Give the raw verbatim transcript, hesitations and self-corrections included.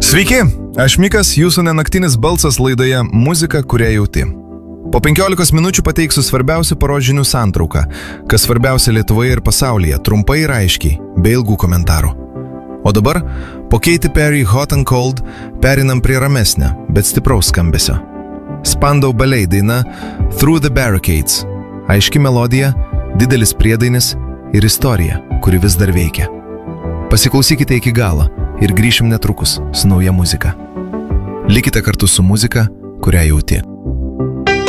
Sveiki, aš Mikas, jūsų nenaktinis balsas laidoje Muzika, kurią jauti. Po penkiolikos minučių pateiksiu svarbiausių paros žinių santrauką, kas svarbiausia Lietuvoje ir pasaulyje, trumpai ir aiškiai, be ilgų komentarų. O dabar, po Katy Perry Hot and Cold, perinam prie ramesnio, bet stipraus skambesio. Spandau Ballet daina Through the Barricades. Aiški melodija, didelis priedainis ir istorija, kuri vis dar veikia. Pasiklausykite iki galo ir grįšim netrukus su nauja muzika. Likite kartu su muzika, kurią jauti.